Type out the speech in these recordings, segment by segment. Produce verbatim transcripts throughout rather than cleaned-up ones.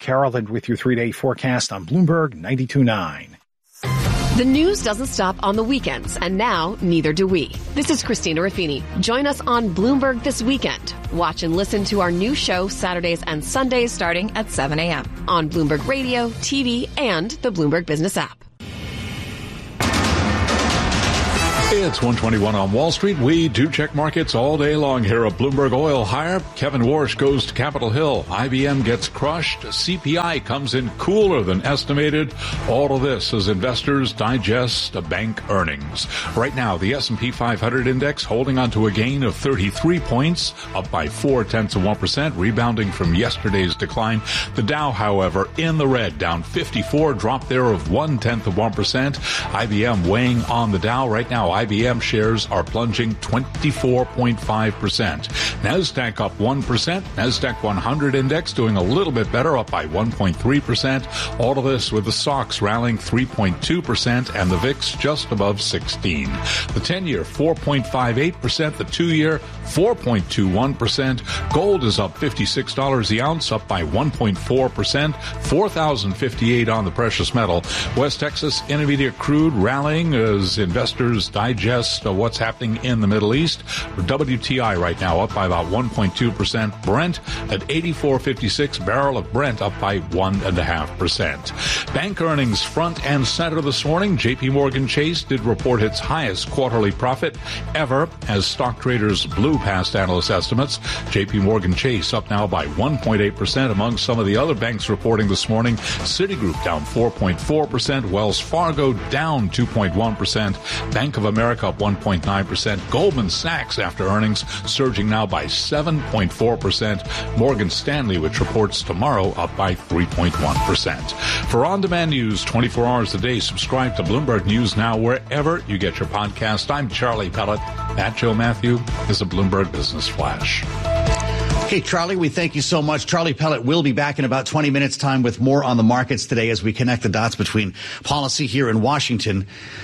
Caroland with your three-day forecast on Bloomberg ninety-two point nine. The news doesn't stop on the weekends, and now neither do we. This is Christina Raffini. Join us on Bloomberg This Weekend. Watch and listen to our new show Saturdays and Sundays starting at seven a.m. on Bloomberg Radio, T V, and the Bloomberg Business app. It's one twenty-one on Wall Street. We do check markets all day long here at Bloomberg. Oil higher. Kevin Warsh goes to Capitol Hill. I B M gets crushed. C P I comes in cooler than estimated. All of this as investors digest bank earnings. Right now, the S and P five hundred index holding on to a gain of thirty-three points, up by four tenths of one percent, rebounding from yesterday's decline. The Dow, however, in the red, down fifty-four, drop there of one tenth of one percent. I B M weighing on the Dow right now. I B M shares are plunging twenty-four point five percent. NASDAQ up one percent. NASDAQ one hundred index doing a little bit better, up by one point three percent. All of this with the S O X rallying three point two percent and the V I X just above sixteen. The ten-year, four point five eight percent. The two-year, four point two one percent. Gold is up fifty-six dollars the ounce, up by one point four percent. four thousand fifty-eight on the precious metal. West Texas Intermediate crude rallying as investors digest uh, what's happening in the Middle East. W T I right now up by about one point two percent. Brent at eighty-four fifty-six. Barrel of Brent up by one point five percent. Bank earnings front and center this morning. J P Morgan Chase did report its highest quarterly profit ever as stock traders blew past analyst estimates. J P Morgan Chase up now by one point eight percent among some of the other banks reporting this morning. Citigroup down four point four percent. Wells Fargo down two point one percent. Bank of America up one point nine percent. Goldman Sachs after earnings surging now by seven point four percent. Morgan Stanley, which reports tomorrow, up by three point one percent. For on-demand news twenty-four hours a day, subscribe to Bloomberg News Now wherever you get your podcast. I'm Charlie Pellet. That Joe Matthew is a Bloomberg Business Flash. Okay, Charlie, we thank you so much. Charlie Pellet will be back in about twenty minutes' time with more on the markets today as we connect the dots between policy here in Washington.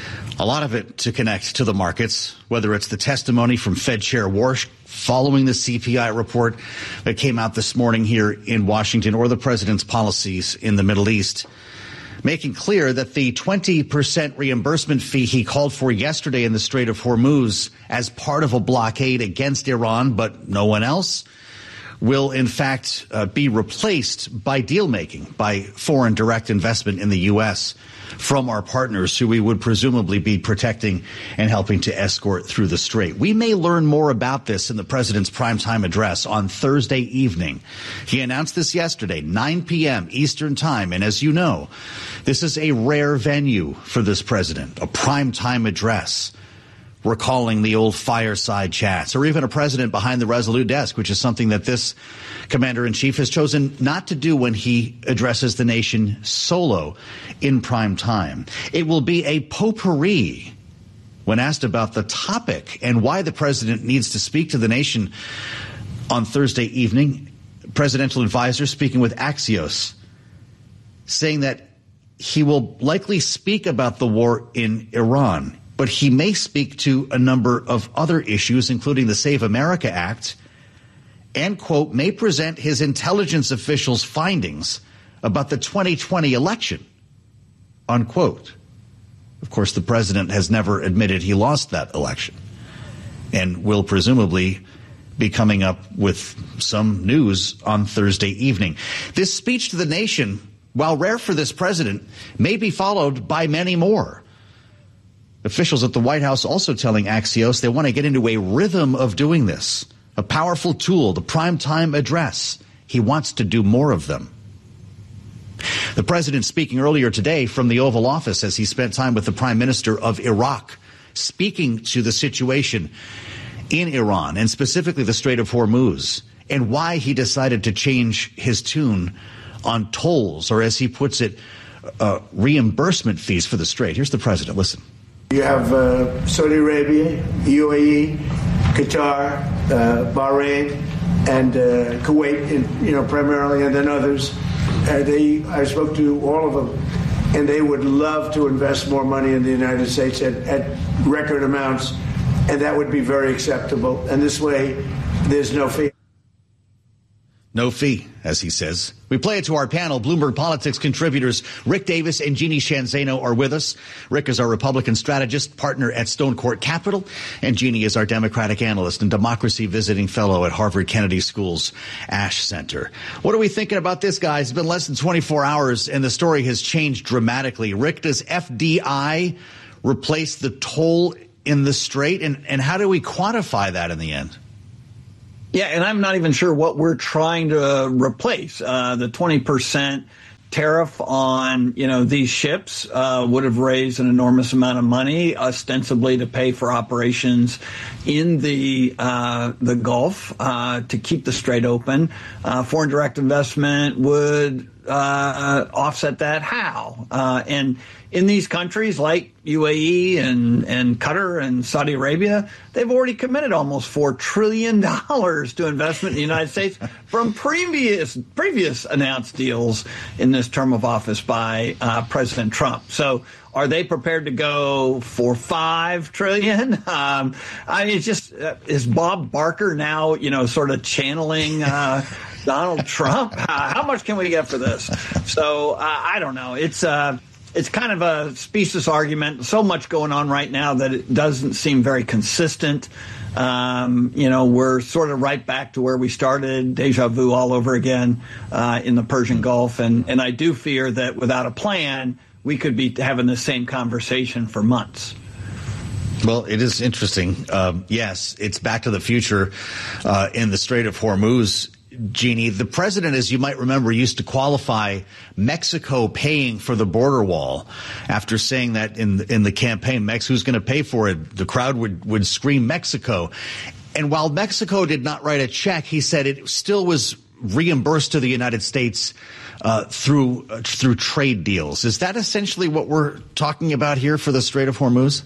A lot of it to connect to the markets, whether it's the testimony from Fed Chair Warsh following the C P I report that came out this morning here in Washington, or the president's policies in the Middle East, making clear that the twenty percent reimbursement fee he called for yesterday in the Strait of Hormuz as part of a blockade against Iran, but no one else, will in fact uh, be replaced by deal making, by foreign direct investment in the U S from our partners who we would presumably be protecting and helping to escort through the strait. We may learn more about this in the president's primetime address on Thursday evening. He announced this yesterday, nine p.m. Eastern time. And as you know, this is a rare venue for this president, a primetime address, recalling the old fireside chats, or even a president behind the Resolute desk, which is something that this commander-in-chief has chosen not to do when he addresses the nation solo in prime time. It will be a potpourri when asked about the topic and why the president needs to speak to the nation on Thursday evening. Presidential advisor speaking with Axios, saying that he will likely speak about the war in Iran, but he may speak to a number of other issues, including the Save America Act, and, quote, may present his intelligence officials' findings about the twenty twenty election, unquote. Of course, the president has never admitted he lost that election and will presumably be coming up with some news on Thursday evening. This speech to the nation, while rare for this president, may be followed by many more. Officials at the White House also telling Axios they want to get into a rhythm of doing this, a powerful tool, the primetime address. He wants to do more of them. The president speaking earlier today from the Oval Office as he spent time with the Prime Minister of Iraq, speaking to the situation in Iran and specifically the Strait of Hormuz and why he decided to change his tune on tolls, or as he puts it, uh, reimbursement fees for the strait. Here's the president. Listen. You have uh, Saudi Arabia, U A E, Qatar, uh, Bahrain, and uh, Kuwait, in, you know, primarily, and then others. Uh, they, I spoke to all of them, and they would love to invest more money in the United States at, at record amounts, and that would be very acceptable. And this way, there's no fee. No fee, as he says. We play it to our panel. Bloomberg Politics contributors Rick Davis and Jeannie Sheehan Zaino are with us. Rick is our Republican strategist, partner at Stone Court Capital, and Jeannie is our Democratic analyst and democracy visiting fellow at Harvard Kennedy School's Ash Center. What are we thinking about this, guys? It's been less than twenty-four hours, and the story has changed dramatically. Rick, does F D I replace the toll in the Strait, and, and how do we quantify that in the end? Yeah, and I'm not even sure what we're trying to replace. Uh, the twenty percent tariff on, you know, these ships uh, would have raised an enormous amount of money, ostensibly to pay for operations in the uh, the Gulf uh, to keep the Strait open. Uh, foreign direct investment would uh, offset that. How? Uh, and in these countries like U A E and, and Qatar and Saudi Arabia, they've already committed almost four trillion dollars to investment in the United States from previous previous announced deals in this term of office by uh, President Trump. So are they prepared to go for five trillion dollars? Um, I mean, it's just, uh, is Bob Barker now, you know, sort of channeling uh, Donald Trump? Uh, how much can we get for this? So uh, I don't know. It's uh, It's kind of a specious argument. So much going on right now that it doesn't seem very consistent. Um, you know, we're sort of right back to where we started, deja vu all over again uh, in the Persian Gulf. And, and I do fear that without a plan, we could be having the same conversation for months. Well, it is interesting. Um, yes, it's back to the future uh, in the Strait of Hormuz. Jeannie, the president, as you might remember, used to qualify Mexico paying for the border wall after saying that in in the campaign, Mexico's going to pay for it. The crowd would, would scream Mexico. And while Mexico did not write a check, he said it still was reimbursed to the United States uh, through uh, through trade deals. Is that essentially what we're talking about here for the Strait of Hormuz?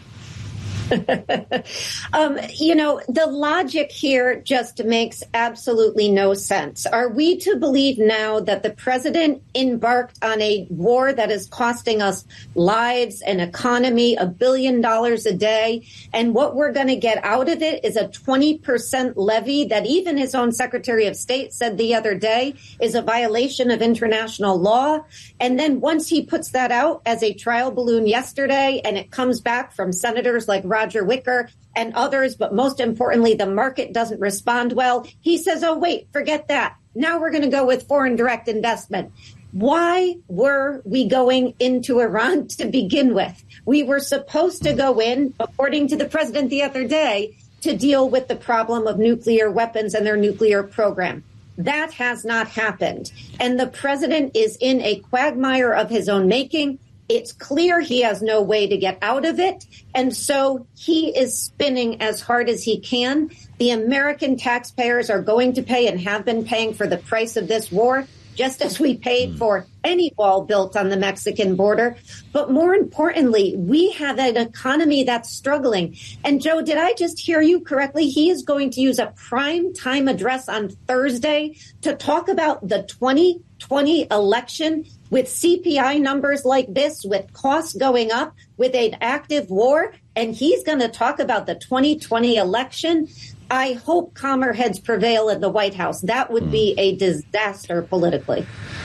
um, you know, the logic here just makes absolutely no sense. Are we to believe now that the president embarked on a war that is costing us lives and economy a billion dollars a day, and what we're going to get out of it is a twenty percent levy that even his own Secretary of State said the other day is a violation of international law? And then once he puts that out as a trial balloon yesterday, and it comes back from senators like Roger Wicker and others, but most importantly, the market doesn't respond well, he says, oh, wait, forget that. Now we're going to go with foreign direct investment. Why were we going into Iran to begin with? We were supposed to go in, according to the president the other day, to deal with the problem of nuclear weapons and their nuclear program. That has not happened. And the president is in a quagmire of his own making. It's clear he has no way to get out of it. And so he is spinning as hard as he can. The American taxpayers are going to pay and have been paying for the price of this war, just as we paid for any wall built on the Mexican border. But more importantly, we have an economy that's struggling. And Joe, did I just hear you correctly? He is going to use a prime time address on Thursday to talk about the twenty twenty election with C P I numbers like this, with costs going up, with an active war. And he's going to talk about the twenty twenty election. I hope calmer heads prevail at the White House. That would be a disaster politically.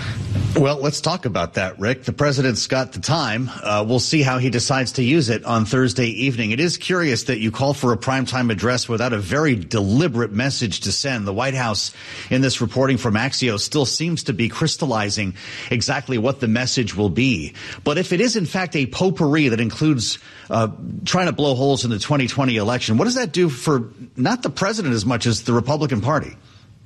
Well, let's talk about that, Rick. The president's got the time. Uh, we'll see how he decides to use it on Thursday evening. It is curious that you call for a primetime address without a very deliberate message to send. The White House, in this reporting from Axios, still seems to be crystallizing exactly what the message will be. But if it is, in fact, a potpourri that includes uh, trying to blow holes in the twenty twenty election, what does that do for not the president as much as the Republican Party?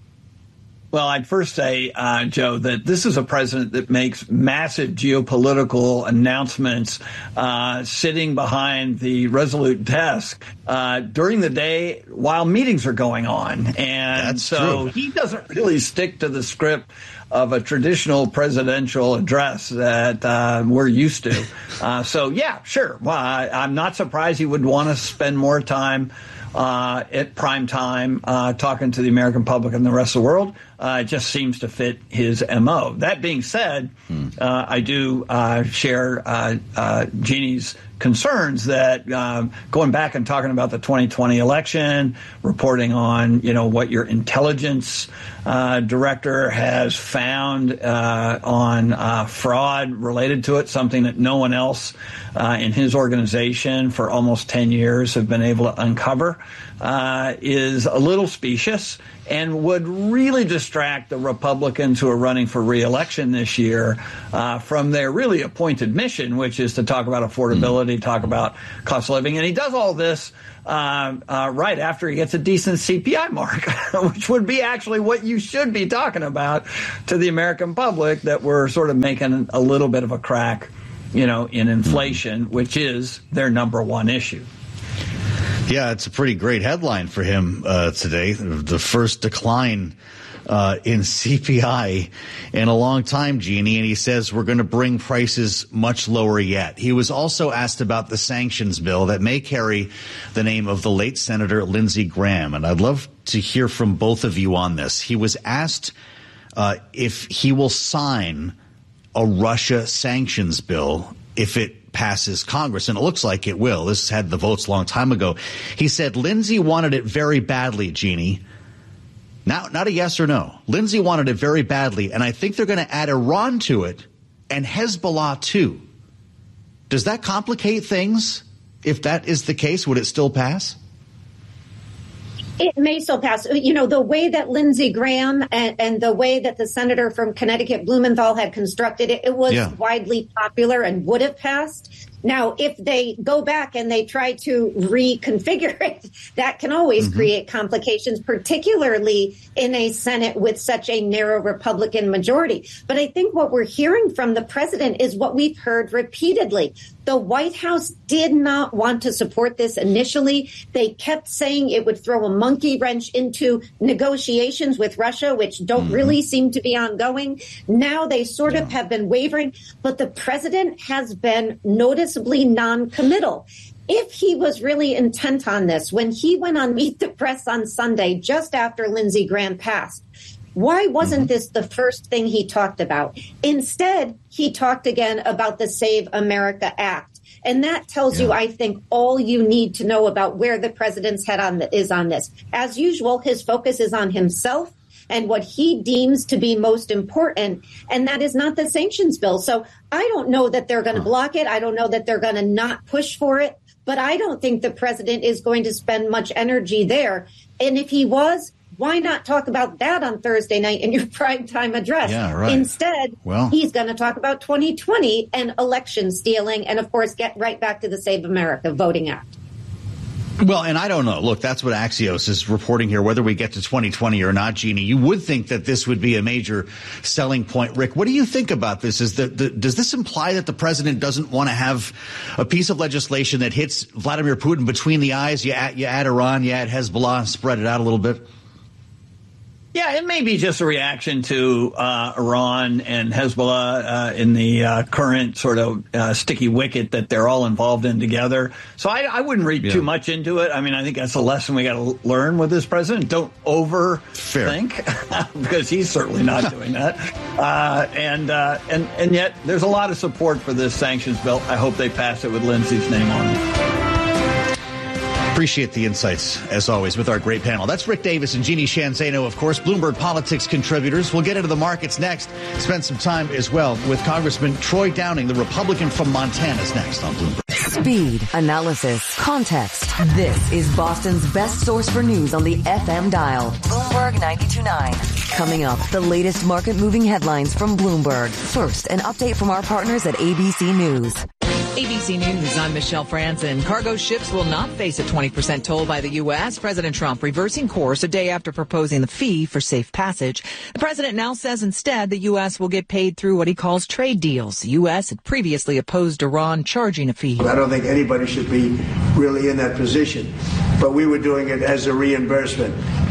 Well, I'd first say, uh, Joe, that this is a president that makes massive geopolitical announcements uh, sitting behind the Resolute desk uh, during the day while meetings are going on. And That's so true. He doesn't really stick to the script of a traditional presidential address that uh, we're used to. Uh, so, yeah, sure. Well, I, I'm not surprised he would want to spend more time Uh, at prime time, uh, talking to the American public and the rest of the world. Uh, it just seems to fit his M O. That being said, hmm. uh, I do uh, share uh, uh, Jeannie's concerns that um, going back and talking about the twenty twenty election, reporting on, you know, what your intelligence uh, director has found uh, on uh, fraud related to it, something that no one else uh, in his organization for almost ten years have been able to uncover, uh, is a little specious and would really distract the Republicans who are running for re-election this year uh, from their really appointed mission, which is to talk about affordability, mm-hmm. talk about cost of living. And he does all this uh, uh, right after he gets a decent C P I mark, which would be actually what you should be talking about to the American public, that we're sort of making a little bit of a crack, you know, in inflation, mm-hmm. which is their number one issue. Yeah, it's a pretty great headline for him uh, today. The first decline uh, in C P I in a long time, Jeannie. And he says we're going to bring prices much lower yet. He was also asked about the sanctions bill that may carry the name of the late Senator Lindsey Graham. And I'd love to hear from both of you on this. He was asked uh, if he will sign a Russia sanctions bill if it passes Congress, and it looks like it will. This had the votes a long time ago. He said Lindsey wanted it very badly, Jeannie. Now, not a yes or no. Lindsey wanted it very badly, and I think they're going to add Iran to it and Hezbollah too. Does that complicate things? If that is the case, would it still pass? It may still pass. You know, the way that Lindsey Graham and, and the way that the senator from Connecticut, Blumenthal, had constructed it, it was yeah. widely popular and would have passed. Now, if they go back and they try to reconfigure it, that can always mm-hmm. create complications, particularly in a Senate with such a narrow Republican majority. But I think what we're hearing from the president is what we've heard repeatedly. The White House did not want to support this initially. They kept saying it would throw a monkey wrench into negotiations with Russia, which don't mm-hmm. really seem to be ongoing. Now they sort yeah. of have been wavering, but the president has been noticeably non-committal. If he was really intent on this, when he went on Meet the Press on Sunday, just after Lindsey Graham passed, why wasn't this the first thing he talked about? Instead, he talked again about the Save America Act. And that tells yeah. you, I think, all you need to know about where the president's head on the, is on this. As usual, his focus is on himself and what he deems to be most important, and that is not the sanctions bill. So I don't know that they're going to block it. I don't know that they're going to not push for it. But I don't think the president is going to spend much energy there. And if he was, why not talk about that on Thursday night in your primetime address? Yeah, right. Instead, well, he's going to talk about twenty twenty and election stealing and, of course, get right back to the Save America Voting Act. Well, and I don't know. Look, that's what Axios is reporting here, whether we get to twenty twenty or not, Jeannie. You would think that this would be a major selling point. Rick, what do you think about this? Is that the, does this imply that the president doesn't want to have a piece of legislation that hits Vladimir Putin between the eyes? You add, you add Iran, you add Hezbollah, spread it out a little bit? Yeah, it may be just a reaction to uh, Iran and Hezbollah uh, in the uh, current sort of uh, sticky wicket that they're all involved in together. So I, I wouldn't read yeah. too much into it. I mean, I think that's a lesson we got to learn with this president. Don't overthink, because he's certainly not doing that. Uh, and uh, and and yet there's a lot of support for this sanctions bill. I hope they pass it with Lindsey's name on it. Appreciate the insights, as always, with our great panel. That's Rick Davis and Jeannie Sheehan Zaino, of course, Bloomberg Politics contributors. We'll get into the markets next. Spend some time as well with Congressman Troy Downing, the Republican from Montana, is next on Bloomberg. Speed, analysis, context. This is Boston's best source for news on the F M dial. Bloomberg ninety-two point nine. Coming up, the latest market-moving headlines from Bloomberg. First, an update from our partners at A B C News. A B C News, I'm Michelle Franzen. Cargo ships will not face a twenty percent toll by the U S. President Trump reversing course a day after proposing the fee for safe passage. The president now says instead the U S will get paid through what he calls trade deals. The U S had previously opposed Iran charging a fee. I don't think anybody should be really in that position, but we were doing it as a reimbursement.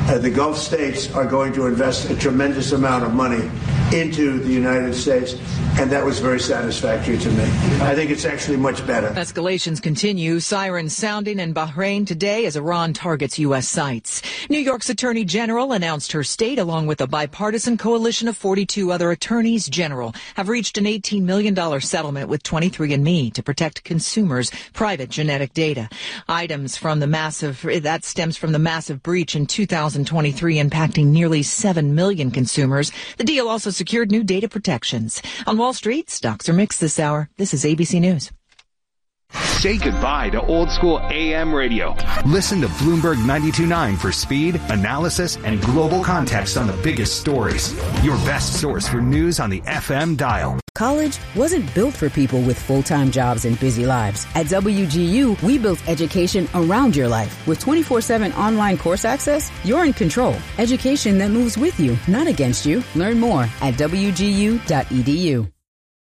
Uh, the Gulf states are going to invest a tremendous amount of money into the United States, and that was very satisfactory to me. I think it's actually much better. Escalations continue, sirens sounding in Bahrain today as Iran targets U S sites. New York's Attorney General announced her state, along with a bipartisan coalition of forty-two other attorneys general, have reached an eighteen million dollars settlement with twenty-three and me to protect consumers' private genetic data. Items from the massive, that stems from the massive breach in two thousand twenty-three impacting nearly seven million consumers. The deal also secured new data protections. On Wall Street, stocks are mixed this hour. This is A B C News. Say goodbye to old school A M radio. Listen to Bloomberg ninety-two point nine for speed, analysis, and global context on the biggest stories. Your best source for news on the F M dial. College wasn't built for people with full-time jobs and busy lives. At W G U, we built education around your life. With twenty-four seven online course access, you're in control. Education that moves with you, not against you. Learn more at W G U dot E D U.